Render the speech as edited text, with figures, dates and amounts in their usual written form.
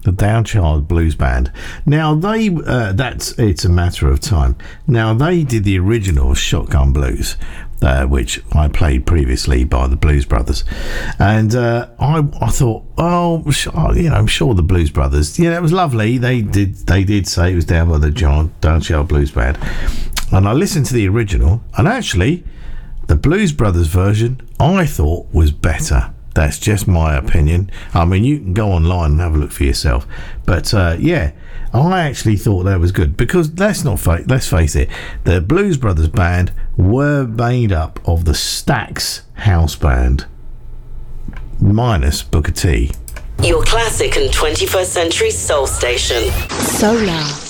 the Downchild Blues Band. Now they, it's a matter of time. Now they did the original Shotgun Blues, which I played previously by the Blues Brothers, and I thought, I'm sure the Blues Brothers, it was lovely. They did say it was down by the Downchild Blues Band, and I listened to the original, and actually, the Blues Brothers version I thought was better. That's just my opinion. I mean, you can go online and have a look for yourself. But, I actually thought that was good. Because let's face it, the Blues Brothers band were made up of the Stax House Band, minus Booker T. Your classic and 21st century soul station. Solar.